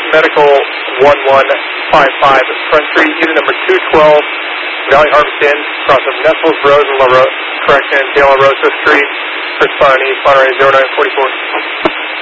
Medical 1155, Front Street, unit number 212, Valley Harvest Inn, across of Nestles Road and De La Rosa Street, responding, responding 0944.